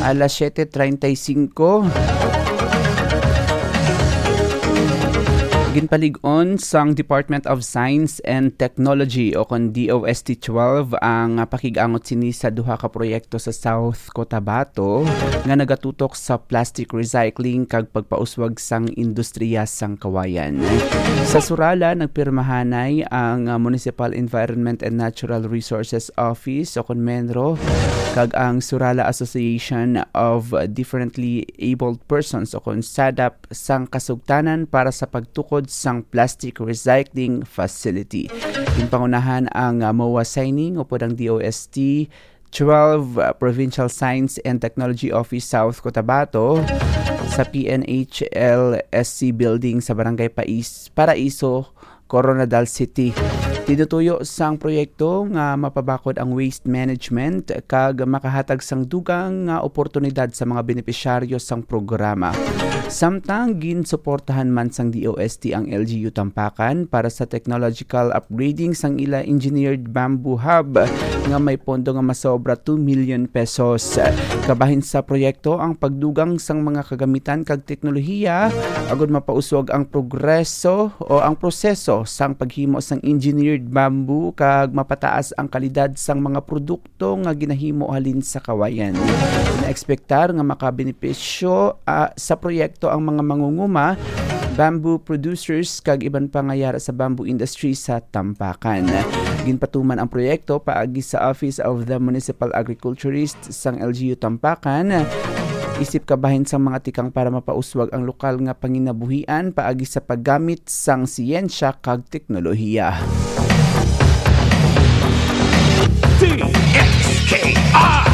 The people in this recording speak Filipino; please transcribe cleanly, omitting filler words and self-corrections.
Alas 7:35. Ginpalig-on sang Department of Science and Technology o kon DOST-12 ang pakigangot sini sa duha ka proyekto sa South Cotabato nga nagatutok sa plastic recycling kag pagpauswag sang industriya sang kawayan. Sa Surala nagpirmahanay ang Municipal Environment and Natural Resources Office o kon MENRO kag ang Surala Association of Differently Abled Persons o kon SADAP sang kasugtanan para sa pagtukod sang plastic recycling facility. Pinpangunahan ang MOA signing o ang DOST 12 Provincial Science and Technology Office South Cotabato sa PNHLSC building sa Barangay Paraiso, Coronadal City. Tinutuyo sang proyekto nga mapabakod ang waste management kag makahatag sang dugang nga oportunidad sa mga benepisyaryo sang programa. Samtang ginsuportahan man sang DOST ang LGU Tampakan para sa technological upgrading sang ila engineered bamboo hub nga may pondo nga masobra 2 million pesos. Kabahin sa proyekto ang pagdugang sang mga kagamitan kag teknolohiya agud mapausog ang progreso o ang proseso sang paghimo sang engineered bamboo kag mapataas ang kalidad sang mga produkto nga ginahimo halin sa kawayan. Na-ekspektar nga makabenepisyo sa proyekto ang mga mangunguma, bamboo producers kag iban pangayara sa bamboo industry sa Tampakan. Ginpatuman ang proyekto paagi sa Office of the Municipal Agriculturist sang LGU Tampakan. Isip kabahin sang mga tikang para mapauswag ang lokal nga panginabuhian paagi sa paggamit sang siyensya kag teknolohiya. DXKR